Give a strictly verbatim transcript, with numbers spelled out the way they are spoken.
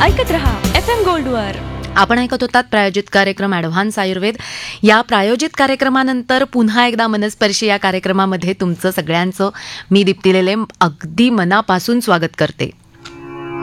ऐकत रहा F M गोल्डवर. आपण ऐकत होतात प्रायोजित कार्यक्रम ॲडव्हान्स आयुर्वेद. या प्रायोजित कार्यक्रमानंतर पुन्हा एकदा मनस्पर्शी या कार्यक्रमामध्ये तुमचं सगळ्यांचं मी दीप्ती लेले अगदी मनापासून स्वागत करते.